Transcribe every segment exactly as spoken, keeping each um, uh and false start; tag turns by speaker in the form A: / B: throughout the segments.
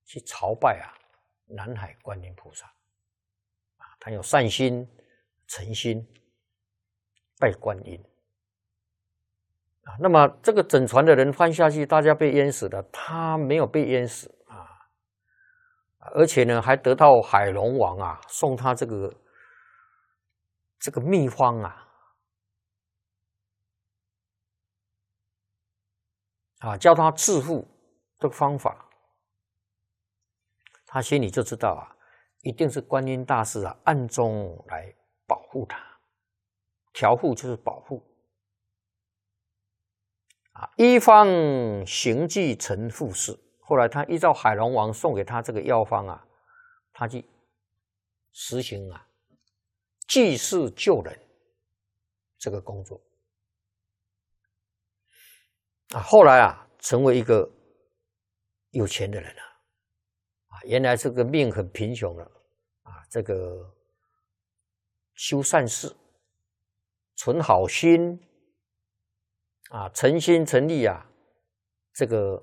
A: 去朝拜啊南海观音菩萨啊，他有善心、诚心拜观音啊。那么这个整船的人翻下去，大家被淹死了，他没有被淹死啊，而且呢还得到海龙王啊送他这个这个秘方啊。啊，教他致富这个方法，他心里就知道啊，一定是观音大士啊暗中来保护他，调护就是保护啊。一方行迹成富士，后来他依照海龙王送给他这个药方啊，他去实行啊济世救人这个工作。啊，后来啊，成为一个有钱的人了，啊，原来这个命很贫穷了，啊，这个修善事，存好心，啊，诚心诚意啊，这个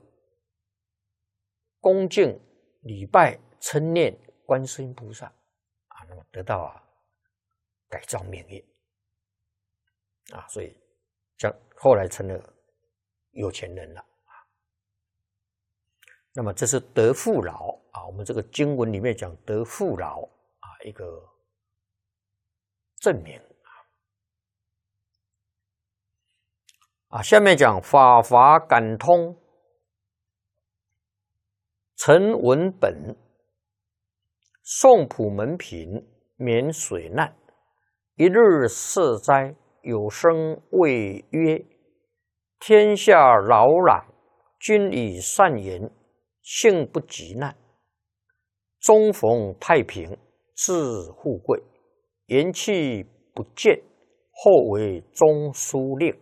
A: 恭敬礼拜称念观世音菩萨，啊，那么得到啊改造命运，啊，所以将后来成了有钱人了啊。那么这是得富饶啊，我们这个经文里面讲得富饶啊，一个证明啊。下面讲法华感通，陈文本，宋普门品，免水难，一日摄灾，有声谓曰：天下扰攘，君以善言，幸不及难。终逢太平，致富贵，元气不见，后为中书令。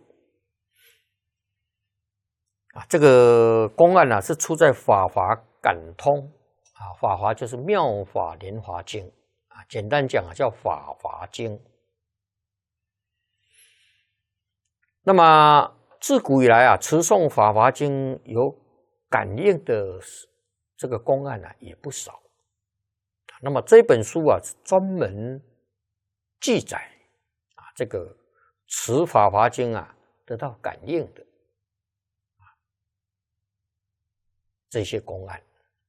A: 啊，这个公案呢、啊、是出在《法华感通》啊，《法华》就是《妙法莲华经》啊，简单讲啊叫《法华经》。那么自古以来啊，持诵《法华经》有感应的这个公案啊也不少。那么这本书啊，专门记载啊这个持《法华经》啊得到感应的啊这些公案。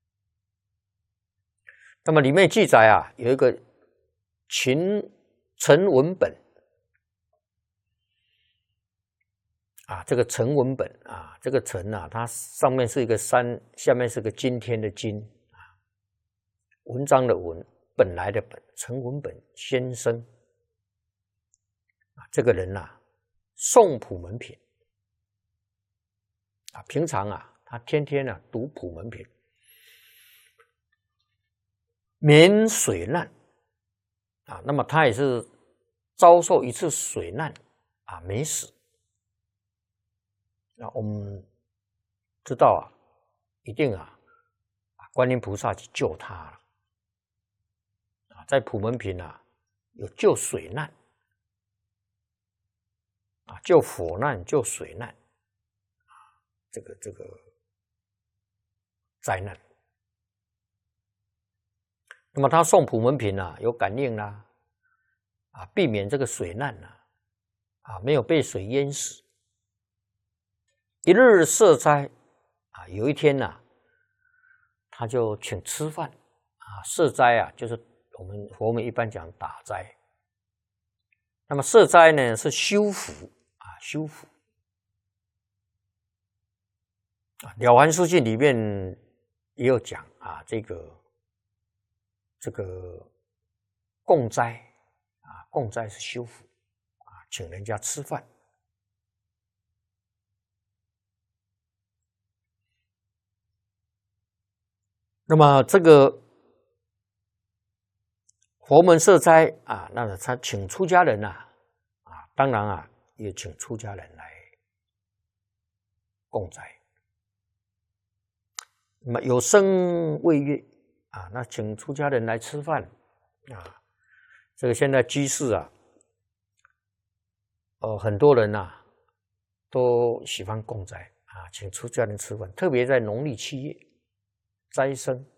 A: 那么里面记载啊，有一个秦陈文本。啊，这个陈文本啊，这个陈啊，它上面是一个山，下面是个今天的今啊，文章的文，本来的本，陈文本先生啊，这个人啊，诵普门品啊，平常啊，他天天啊读普门品，免水难啊，那么他也是遭受一次水难啊，没死。那我们知道啊，一定啊，观音菩萨去救他了啊，在普门品啊有救水难啊，救火难、救水难啊，这个这个灾难。那么他诵普门品啊，有感应啦啊，避免这个水难啊，啊没有被水淹死。一日摄灾啊，有一天呐、啊，他就请吃饭啊。摄灾啊，就是我们佛门一般讲打斋。那么摄灾呢是修福啊，修福啊。《了凡四训》里面也有讲啊，这个这个供斋啊，供斋是修福啊，请人家吃饭。那么这个佛门摄斋啊，那他请出家人呐、啊，啊，当然啊，也请出家人来供斋。那么有声谓曰啊，那请出家人来吃饭啊，这个现在居士啊，呃，很多人呐、啊、都喜欢供斋啊，请出家人吃饭，特别在农历七月。斋生